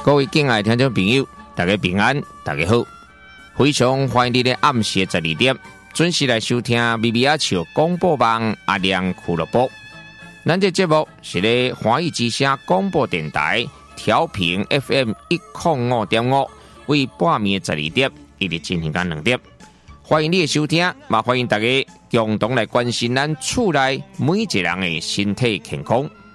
各位敬爱的听众朋友，大家平安，大家好，非常欢迎你在暗时12点准时来收听咪咪阿笑广播网阿亮俱乐部。咱这节目是咧华语之声广播电台调频 FM 105.5，为半暝12点一直进行到2点。欢迎你的收听，也欢迎大家共同来关心咱厝内每一个人的身体健康。